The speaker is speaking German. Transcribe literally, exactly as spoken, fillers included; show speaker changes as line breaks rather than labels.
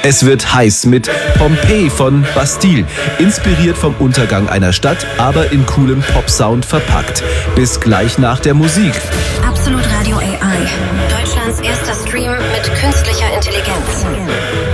Es wird heiß mit Pompeii von Bastille, inspiriert vom Untergang einer Stadt, aber in coolem Pop-Sound verpackt. Bis gleich nach der Musik.
Absolut Radio A I, Deutschlands erster Stream mit künstlicher Intelligenz.